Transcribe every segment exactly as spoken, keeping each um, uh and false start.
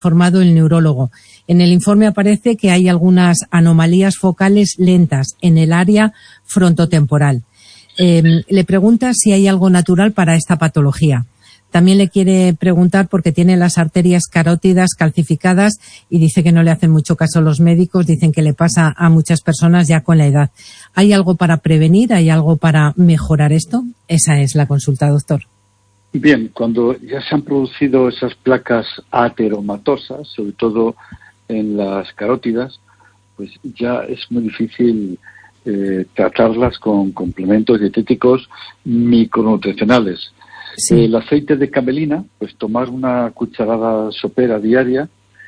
informado el neurólogo. En el informe aparece que hay algunas anomalías focales lentas en el área frontotemporal. Eh, le pregunta si hay algo natural para esta patología. También le quiere preguntar porque tiene las arterias carótidas calcificadas y dice que no le hacen mucho caso los médicos, dicen que le pasa a muchas personas ya con la edad. ¿Hay algo para prevenir? ¿Hay algo para mejorar esto? Esa es la consulta, doctor. Bien, cuando ya se han producido esas placas ateromatosas, sobre todo en las carótidas, pues ya es muy difícil eh, tratarlas con complementos dietéticos micronutricionales. Sí. El aceite de camelina, pues tomar una cucharada sopera diaria,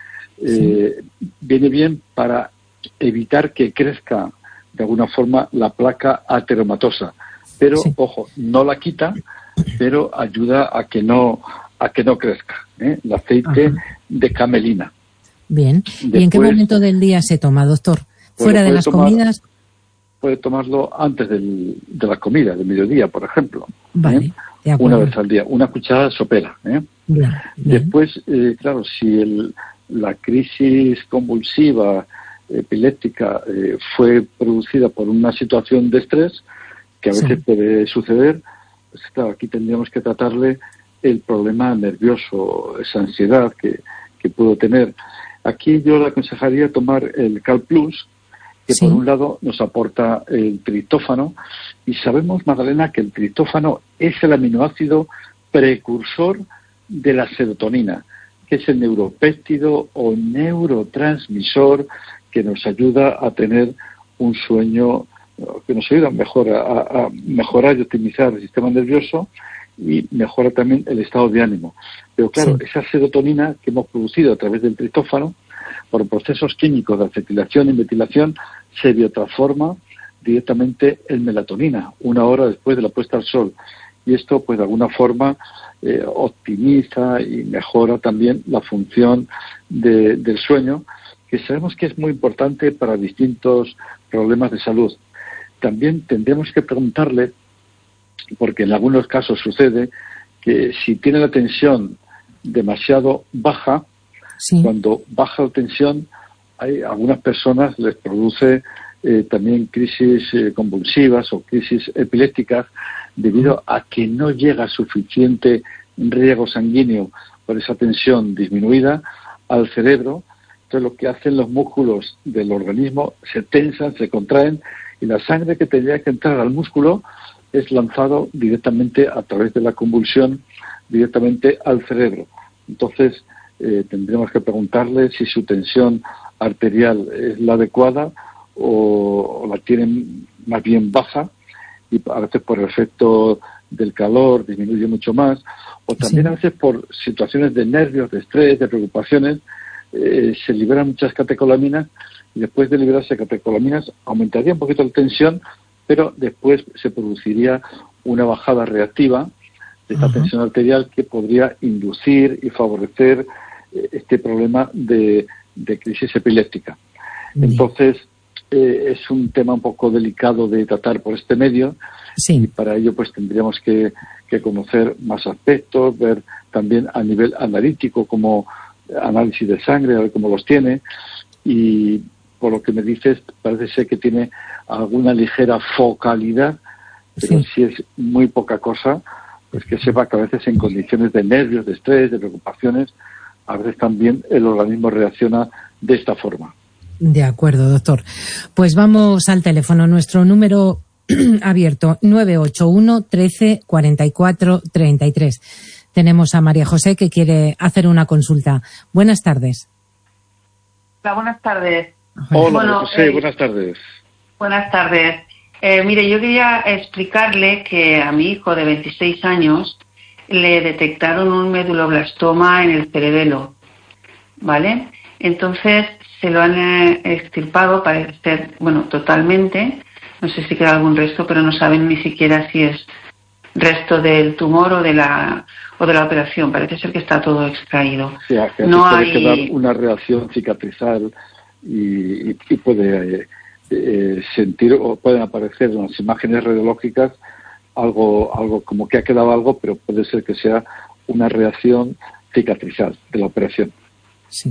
eh, sí. viene bien para evitar que crezca de alguna forma la placa ateromatosa. Pero, sí. ojo, no la quita, pero ayuda a que no a que no crezca, ¿eh? El aceite Ajá. de camelina. Bien. Después, ¿y en qué momento del día se toma, doctor? ¿Fuera de las tomar, comidas? Puede tomarlo antes del, de la comida, del mediodía, por ejemplo. Vale. ¿eh? Una vez al día, una cucharada sopera. ¿eh? Bien, bien. Después, eh, claro, si el, la crisis convulsiva epiléptica eh, fue producida por una situación de estrés, que a veces sí. puede suceder, pues claro, aquí tendríamos que tratarle el problema nervioso, esa ansiedad que, que puedo tener. Aquí yo le aconsejaría tomar el Cal Plus, que sí. por un lado nos aporta el triptófano, y sabemos, Magdalena, que el triptófano es el aminoácido precursor de la serotonina, que es el neuropéptido o neurotransmisor que nos ayuda a tener un sueño, que nos ayuda mejor a, a mejorar y optimizar el sistema nervioso y mejora también el estado de ánimo. Pero claro, sí. esa serotonina que hemos producido a través del triptófano, por procesos químicos de acetilación y metilación, se biotransforma directamente en melatonina, una hora después de la puesta al sol. Y esto, pues de alguna forma, eh, optimiza y mejora también la función de, del sueño, que sabemos que es muy importante para distintos problemas de salud. También tendríamos que preguntarle, porque en algunos casos sucede, que si tiene la tensión demasiado baja, sí. cuando baja la tensión, hay algunas personas les produce eh, también crisis eh, convulsivas o crisis epilépticas debido a que no llega suficiente riego sanguíneo por esa tensión disminuida al cerebro. Entonces lo que hacen los músculos del organismo se tensan, se contraen y la sangre que tendría que entrar al músculo es lanzado directamente a través de la convulsión directamente al cerebro. Entonces eh, tendremos que preguntarle si su tensión arterial es la adecuada o, o la tienen más bien baja y a veces por el efecto del calor disminuye mucho más o también sí. a veces por situaciones de nervios, de estrés, de preocupaciones eh, se liberan muchas catecolaminas y después de liberarse catecolaminas aumentaría un poquito la tensión, pero después se produciría una bajada reactiva de esta uh-huh. tensión arterial que podría inducir y favorecer eh, este problema de, de crisis epiléptica. Uh-huh. Entonces, eh, es un tema un poco delicado de tratar por este medio sí. y para ello pues tendríamos que, que conocer más aspectos, ver también a nivel analítico como análisis de sangre, a ver cómo los tiene y por lo que me dices parece ser que tiene alguna ligera focalidad, pero sí. si es muy poca cosa, pues que sepa que a veces en condiciones de nervios, de estrés, de preocupaciones, a veces también el organismo reacciona de esta forma. De acuerdo, doctor. Pues vamos al teléfono, nuestro número abierto, nueve ocho uno, trece, cuarenta y cuatro, treinta y tres. Tenemos a María José que quiere hacer una consulta. Buenas tardes. Hola, buenas tardes. Hola, bueno, José, eh, buenas tardes. Buenas tardes. Eh, mire, yo quería explicarle que a mi hijo de veintiséis años le detectaron un meduloblastoma en el cerebelo, ¿vale? Entonces se lo han eh, extirpado, parece ser, bueno, totalmente. No sé si queda algún resto, pero no saben ni siquiera si es resto del tumor o de la o de la operación. Parece ser que está todo extraído. Sí, que no puede hay quedar una reacción cicatrizal y, y, y puede eh, eh, sentir o pueden aparecer en las imágenes radiológicas algo algo como que ha quedado algo, pero puede ser que sea una reacción cicatrizal de la operación.